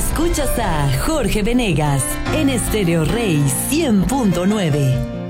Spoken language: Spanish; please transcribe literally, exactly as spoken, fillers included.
Escuchas a Jorge Venegas en Estéreo Rey cien punto nueve.